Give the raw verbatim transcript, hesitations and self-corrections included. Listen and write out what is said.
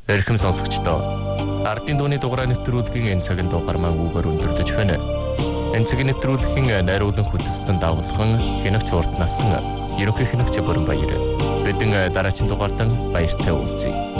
Эрхэм сонсогчдоо, Ардын дууны дугаараа нэвтрүүлгийн энэ цагийн дугаар маань үгээр өндөрлөж байна. Энэ цагийн нэвтрүүлгийн найруулан хүндэстэн давлхан хинэгч урд насан ерөнхий хинэгч Бүрэн Баяр. Бидэн дараагийн дугаартан баяртай уулзъя.